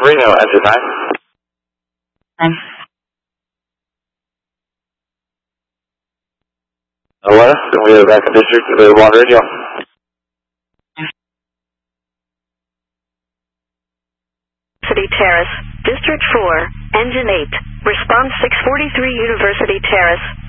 Reno, engine 9. West, and we have back in district available on radio. University Terrace, District 4, Engine 8, response 643 University Terrace.